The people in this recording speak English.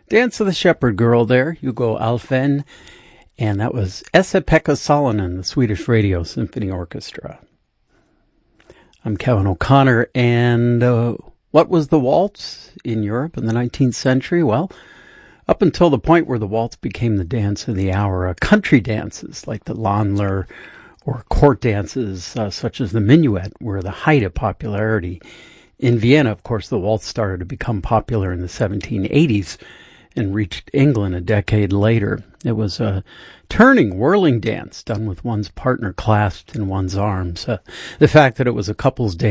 Dance of the Shepherd Girl there, Hugo Alfvén, and that was Esa-Pekka Salonen, the Swedish Radio Symphony Orchestra. I'm Kevin O'Connor, and what was the waltz in Europe in the 19th century? Well, up until the point where the waltz became the dance of the hour, country dances like the Landler or court dances such as the minuet were the height of popularity. In Vienna, of course, the waltz started to become popular in the 1780s and reached England a decade later. It was a turning, whirling dance done with one's partner clasped in one's arms. The fact that it was a couple's dance